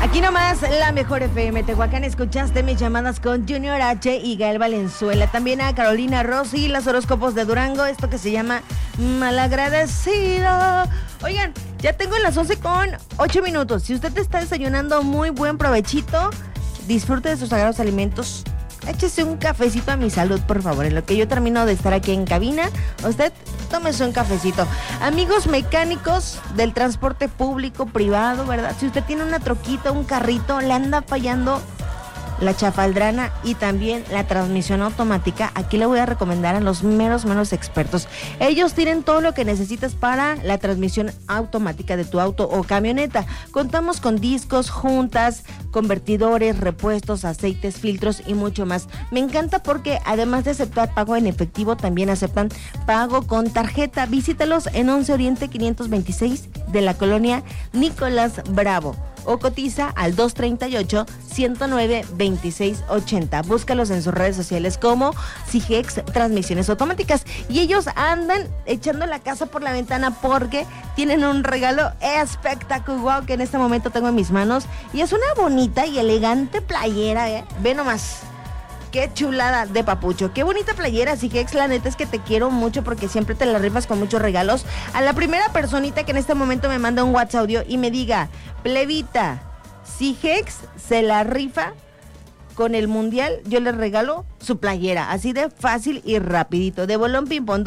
Aquí nomás, la mejor FM Tehuacán. Escuchaste mis llamadas con Junior H y Gael Valenzuela. También a Carolina Rossi, las horóscopos de Durango. Esto que se llama Malagradecido. Oigan, ya tengo las 11:08. Si usted está desayunando, muy buen provechito. Disfrute de sus sagrados alimentos. Échese un cafecito a mi salud, por favor. En lo que yo termino de estar aquí en cabina, usted tómese un cafecito. Amigos mecánicos del transporte público, privado, ¿verdad? Si usted tiene una troquita, un carrito, le anda fallando la chafaldrana y también la transmisión automática, aquí le voy a recomendar a los menos expertos. Ellos tienen todo lo que necesitas para la transmisión automática de tu auto o camioneta. Contamos con discos, juntas, convertidores, repuestos, aceites, filtros y mucho más. Me encanta porque además de aceptar pago en efectivo, también aceptan pago con tarjeta. Visítalos en 11 Oriente 526 de la colonia Nicolás Bravo. O cotiza al 238-109-2680. Búscalos en sus redes sociales como Sigex Transmisiones Automáticas. Y ellos andan echando la casa por la ventana porque tienen un regalo espectacular que en este momento tengo en mis manos. Y es una bonita y elegante playera, ¿eh? Ve nomás. Qué chulada de papucho, qué bonita playera, Sigex, la neta es que te quiero mucho porque siempre te la rifas con muchos regalos. A la primera personita que en este momento me manda un WhatsApp audio y me diga, plebita, Sigex se la rifa con el mundial, yo le regalo su playera, así de fácil y rapidito. De Bolón Pimpón,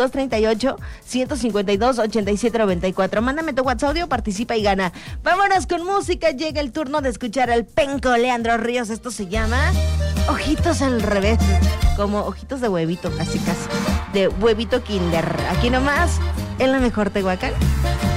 238-152-8794. Mándame tu WhatsApp audio, participa y gana. Vámonos con música, llega el turno de escuchar al penco Leandro Ríos. Esto se llama Ojitos al Revés, como ojitos de huevito, casi, de huevito kinder. Aquí nomás, en la mejor Tehuacán.